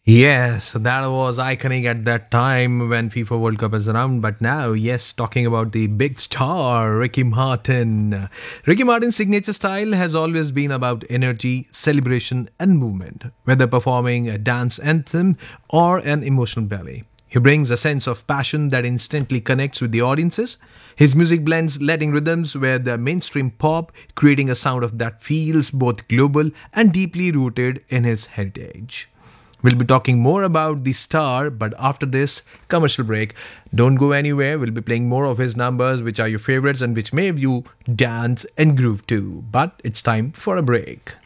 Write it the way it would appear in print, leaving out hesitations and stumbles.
Yes, that was iconic at that time when FIFA World Cup is around. But now, yes, talking about the big star, Ricky Martin. Ricky Martin's signature style has always been about energy, celebration, and movement, whether performing a dance anthem or an emotional ballet. He brings a sense of passion that instantly connects with the audiences. His music blends Latin rhythms with the mainstream pop, creating a sound of that feels both global and deeply rooted in his heritage. We'll be talking more about the star, but after this commercial break, don't go anywhere. We'll be playing more of his numbers, which are your favorites and which may you dance and groove to. But it's time for a break.